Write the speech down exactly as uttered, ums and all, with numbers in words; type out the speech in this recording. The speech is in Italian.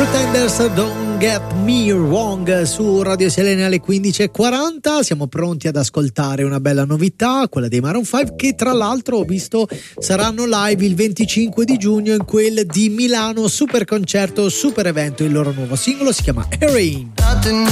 Pretenders, Don't Get Me Wrong su Radio Selene alle quindici e quaranta. Siamo pronti ad ascoltare una bella novità, quella dei Maroon cinque, che tra l'altro ho visto saranno live il venticinque di giugno in quel di Milano, super concerto, super evento. Il loro nuovo singolo si chiama Erin.